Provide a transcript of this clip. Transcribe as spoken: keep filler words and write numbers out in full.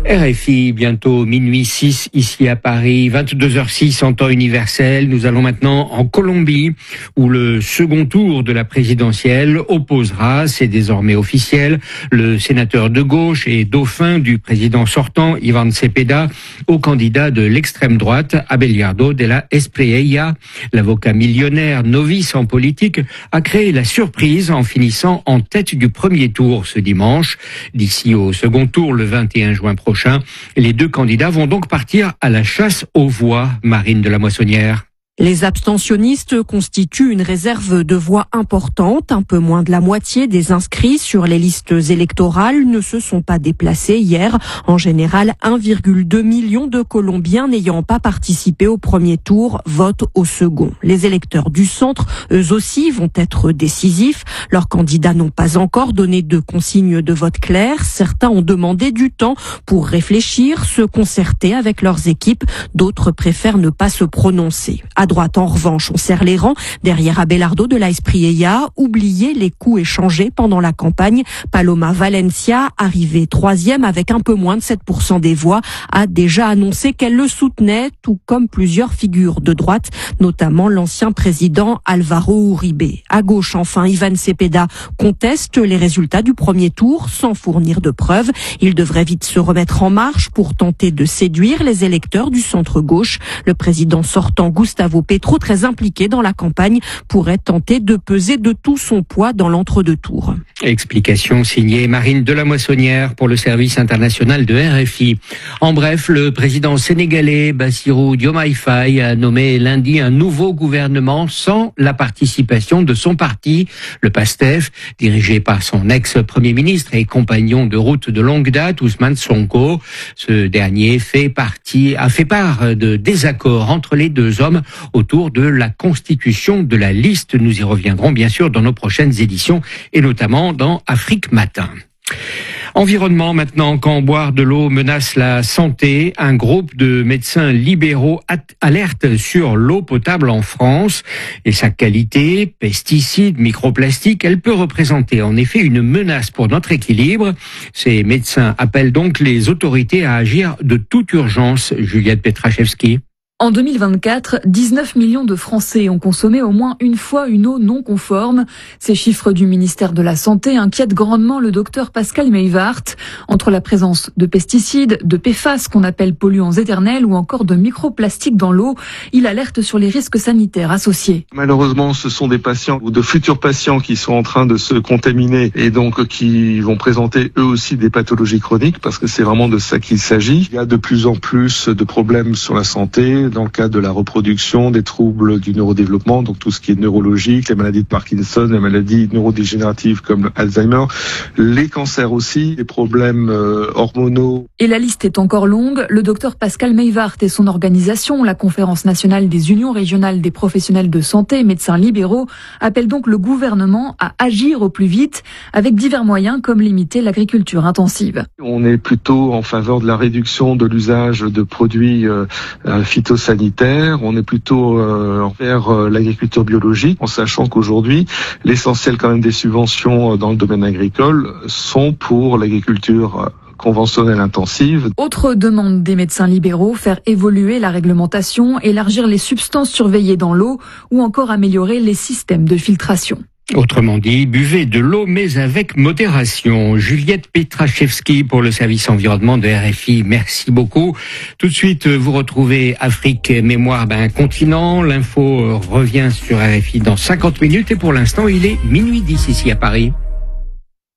R F I, bientôt minuit six ici à Paris, vingt-deux heures six en temps universel. Nous allons maintenant en Colombie où le second tour de la présidentielle opposera, c'est désormais officiel, le sénateur de gauche et dauphin du président sortant, Iván Cepeda, au candidat de l'extrême droite, Abelardo de la Espriella. L'avocat millionnaire novice en politique a créé la surprise en finissant en tête du premier tour ce dimanche. D'ici au second tour, le vingt et un juin prochain, les deux candidats vont donc partir à la chasse aux voix. Marine de la Moissonnière. Les abstentionnistes constituent une réserve de voix importante. Un peu moins de la moitié des inscrits sur les listes électorales ne se sont pas déplacés hier. En général, un virgule deux million de Colombiens n'ayant pas participé au premier tour votent au second. Les électeurs du centre, eux aussi, vont être décisifs. Leurs candidats n'ont pas encore donné de consignes de vote claires. Certains ont demandé du temps pour réfléchir, se concerter avec leurs équipes. D'autres préfèrent ne pas se prononcer. À droite, en revanche, on serre les rangs. Derrière Abelardo de la Espriella, oubliez les coups échangés pendant la campagne. Paloma Valencia, arrivée troisième avec un peu moins de sept pour cent des voix, a déjà annoncé qu'elle le soutenait, tout comme plusieurs figures de droite, notamment l'ancien président Álvaro Uribe. À gauche, enfin, Iván Cepeda conteste les résultats du premier tour sans fournir de preuves. Il devrait vite se remettre en marche pour tenter de séduire les électeurs du centre-gauche. Le président sortant, Gustavo Petro, très impliqué dans la campagne, pourrait tenter de peser de tout son poids dans l'entre-deux tours. Explication signée Marine de la Moissonnière pour le service international de R F I. En bref, le président sénégalais Bassirou Diomaye Faye a nommé lundi un nouveau gouvernement sans la participation de son parti, le PASTEF, dirigé par son ex-premier ministre et compagnon de route de longue date, Ousmane Sonko. Ce dernier fait partie, a fait part de désaccords entre les deux hommes autour de la constitution de la liste. Nous y reviendrons bien sûr dans nos prochaines éditions et notamment dans Afrique Matin. Environnement maintenant, quand boire de l'eau menace la santé, un groupe de médecins libéraux alerte sur l'eau potable en France et sa qualité, pesticides, microplastiques, elle peut représenter en effet une menace pour notre équilibre. Ces médecins appellent donc les autorités à agir de toute urgence. Juliette Petraszewski. En deux mille vingt-quatre, dix-neuf millions de Français ont consommé au moins une fois une eau non conforme. Ces chiffres du ministère de la Santé inquiètent grandement le docteur Pascal Meywart. Entre la présence de pesticides, de P F A S qu'on appelle polluants éternels ou encore de microplastiques dans l'eau, il alerte sur les risques sanitaires associés. Malheureusement, ce sont des patients ou de futurs patients qui sont en train de se contaminer et donc qui vont présenter eux aussi des pathologies chroniques parce que c'est vraiment de ça qu'il s'agit. Il y a de plus en plus de problèmes sur la santé, dans le cadre de la reproduction, des troubles du neurodéveloppement, donc tout ce qui est neurologique, les maladies de Parkinson, les maladies neurodégénératives comme Alzheimer, les cancers aussi, les problèmes euh, hormonaux. Et la liste est encore longue. Le docteur Pascal Meywart et son organisation, la Conférence nationale des unions régionales des professionnels de santé, médecins libéraux, appellent donc le gouvernement à agir au plus vite avec divers moyens comme limiter l'agriculture intensive. On est plutôt en faveur de la réduction de l'usage de produits euh, phytosanitaires. sanitaire, on est plutôt euh, vers euh, l'agriculture biologique, en sachant qu'aujourd'hui, l'essentiel quand même des subventions dans le domaine agricole sont pour l'agriculture conventionnelle intensive. Autre demande des médecins libéraux, faire évoluer la réglementation, élargir les substances surveillées dans l'eau ou encore améliorer les systèmes de filtration. Autrement dit, buvez de l'eau, mais avec modération. Juliette Petraszewski pour le service environnement de R F I. Merci beaucoup. Tout de suite, vous retrouvez Afrique Mémoire d'un continent. L'info revient sur R F I dans cinquante minutes et pour l'instant, il est minuit dix ici à Paris.